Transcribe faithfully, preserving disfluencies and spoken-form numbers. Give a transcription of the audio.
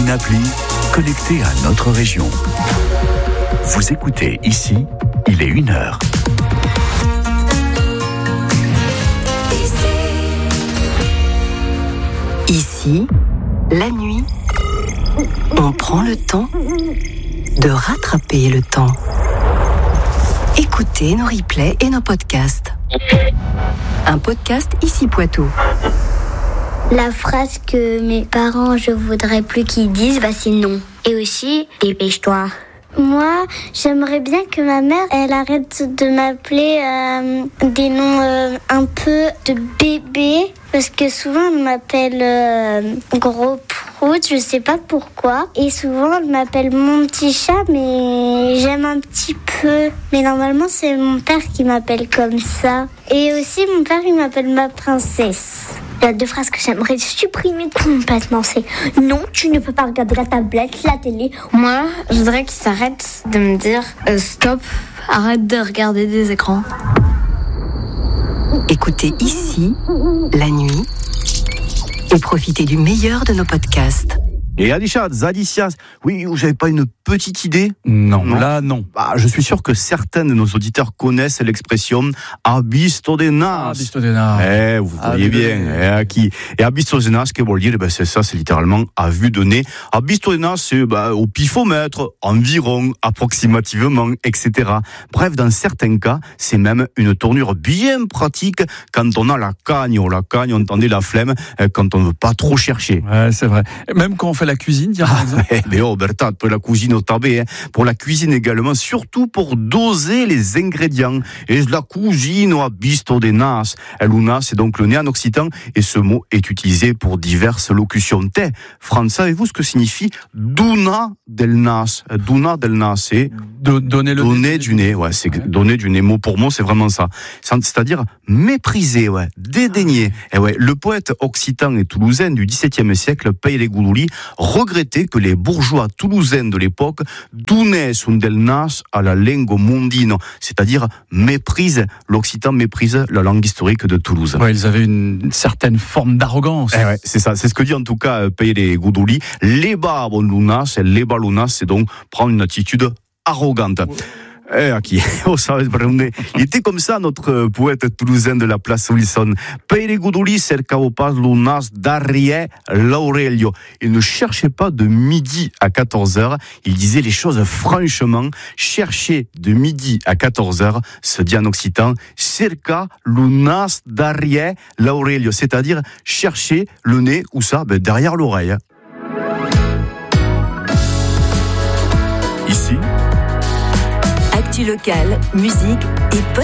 une appli connectée à notre région. Vous écoutez ici, il est une heure. Ici, la nuit, on prend le temps de rattraper le temps. Écoutez nos replays et nos podcasts. Un podcast Ici Poitou. La phrase que mes parents, je voudrais plus qu'ils disent, bah c'est non. Et aussi, dépêche-toi. Moi, j'aimerais bien que ma mère, elle arrête de m'appeler euh, des noms euh, un peu de bébé. Parce que souvent, elle m'appelle euh, gros prout, je sais pas pourquoi. Et souvent, elle m'appelle mon petit chat, mais j'aime un petit peu. Mais normalement, c'est mon père qui m'appelle comme ça. Et aussi, mon père, il m'appelle ma princesse. Il y a deux phrases que j'aimerais supprimer complètement. C'est non, tu ne peux pas regarder la tablette, la télé. Moi, je voudrais qu'il s'arrête de me dire euh, stop, arrête de regarder des écrans. Écoutez ici, la nuit, et profitez du meilleur de nos podcasts. Et Alisha, Zadicias, oui, vous n'avez pas une petite idée ? Non, non, là, non. Bah, je suis sûr que certains de nos auditeurs connaissent l'expression « abisto de nas ». Abisto de nas. Eh, vous voyez bien. Eh, qui, et abisto de nas, ce que veut dire, ben, c'est ça, c'est littéralement à vue de nez. Abisto de nas, c'est ben, au pifomètre, environ, approximativement, et cetera. Bref, dans certains cas, c'est même une tournure bien pratique quand on a la cagne. La cagne, on entendait la flemme, quand on ne veut pas trop chercher. Ouais, c'est vrai. Même quand on fait la cuisine, dire par exemple. Ah, mais oh, Bertha, pour la cuisine au tabé, hein. Pour la cuisine également, surtout pour doser les ingrédients. Et la cuisine au abisto de nas. Luna, c'est donc le nez en occitan, et ce mot est utilisé pour diverses locutions. Te, France, savez-vous ce que signifie duna del nas? Duna del nas, c'est de, donner, le donner nez. du nez. Ouais, c'est ouais. Donner du nez. Mot pour mot, c'est vraiment ça. C'est-à-dire mépriser, ouais, dédaigner. Et ouais, le poète occitan et toulousain du dix-septième siècle, Pere Goudouli, regrettait que les bourgeois toulousains de l'époque donnaient un del nas à la lingua mondino, c'est-à-dire méprise, l'occitan méprise la langue historique de Toulouse. Ouais, ils avaient une certaine forme d'arrogance. Eh ouais, c'est ça, c'est ce que dit en tout cas Pere Goudouli. Leba bon lunas, leba lunas, c'est donc prendre une attitude arrogante. Ouais. Eh, qui, oh, ça, il était comme ça, notre poète toulousain de la place Wilson. Pere Goudouli cercavo pas lunas darie l'Aurelio. Il ne cherchait pas de midi à quatorze heures. Il disait les choses franchement. Chercher de midi à quatorze heures, se dit en occitan, cerca lunas darie l'Aurelio. C'est-à-dire chercher le nez, où ça? Ben, derrière l'oreille. Ici, Actu locale, musique et podcast.